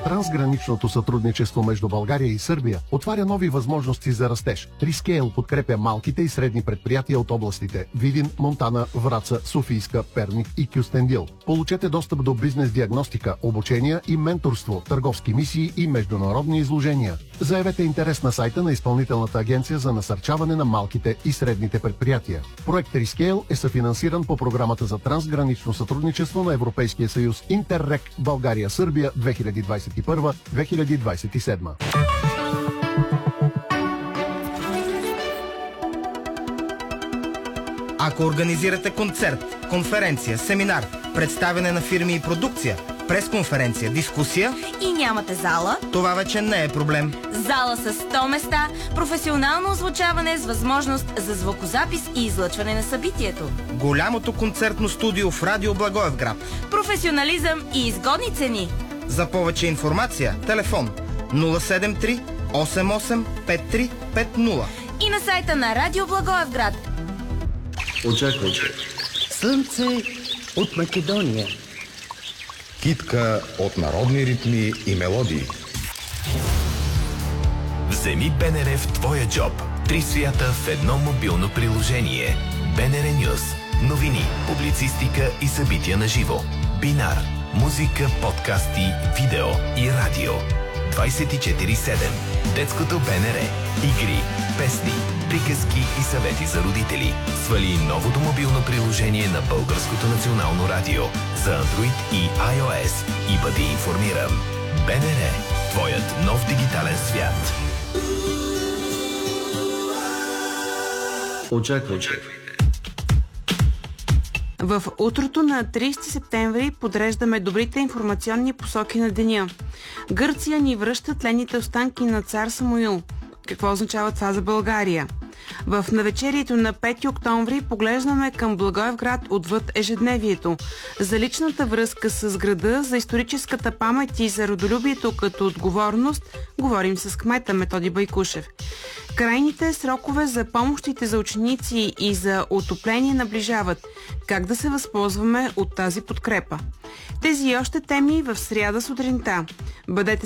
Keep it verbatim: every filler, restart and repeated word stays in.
Трансграничното сътрудничество между България и Сърбия отваря нови възможности за растеж. Трискейл подкрепя малките и средни предприятия от областите Видин, Монтана, Враца, Софийска, Перник и Кюстендил. Получете достъп до бизнес диагностика, обучения и менторство, търговски мисии и международни изложения. Заявете интерес на сайта на Изпълнителната агенция за насърчаване на малките и средните предприятия. Проект Трискейл е съфинансиран по програмата за трансгранично сътрудничество на Европейския съюз Интеррек България-Сърбия две хиляди двадесет и първа - две хиляди двадесет и седма. Ако организирате концерт, конференция, семинар, представяне на фирми и продукция, пресконференция, дискусия и нямате зала, това вече не е проблем. Зала с сто места, професионално озвучаване с възможност за звукозапис и излъчване на събитието. Голямото концертно студио в Радио Благоевград. Професионализъм и изгодни цени. За повече информация, телефон нула седем три осем осем пет три пет нула и на сайта на Радио Благоевград. Очаквайте. Слънце от Македония. Китка от народни ритми и мелодии. Вземи БНР в твоя джоб. Три свята в едно мобилно приложение. БНР Нюс. Новини, публицистика и събития на живо. Бинар. Музика, подкасти, видео и радио. двадесет и четири седем. Детското БНР. Игри, песни, приказки и съвети за родители. Свали новото мобилно приложение на Българското национално радио за Android и iOS и бъди информиран. БНР. Твоят нов дигитален свят. Очаквайте. В утрото на тридесети септември подреждаме добрите информационни посоки на деня. Гърция ни връща тлените останки на цар Самуил. Какво означава това за България? В навечерието на пети октомври поглеждаме към Благоевград отвъд ежедневието. За личната връзка с града, за историческата памет и за родолюбието като отговорност говорим с кмета Методи Байкушев. Крайните срокове за помощите за ученици и за отопление наближават. Как да се възползваме от тази подкрепа? Тези и още теми в сряда сутринта. Бъдете